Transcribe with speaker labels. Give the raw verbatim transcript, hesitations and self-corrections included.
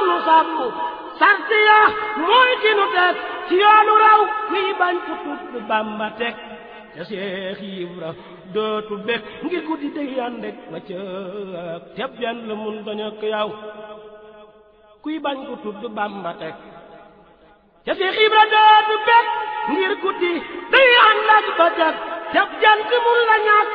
Speaker 1: nu sàkku sarti ya mooy ki nu teg ci yoonu raw kuy bañ ku tudd Bamba teg te Seex Ibra dootu bég ngir guddi day àndek ba cëg teb yan la mun dañak yaw kuy bañ ku tudd Bamba teg te Seex Ibra dootu bég ngir guddi day àndek ba cëg teb yan mun la ñàkk